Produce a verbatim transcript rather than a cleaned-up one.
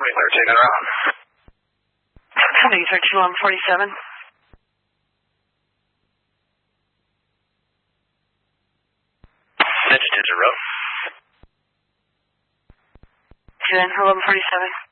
seventy thirteen and around. seventy thirteen, eleven forty-seven. Digit digit row. Then eleven forty-seven.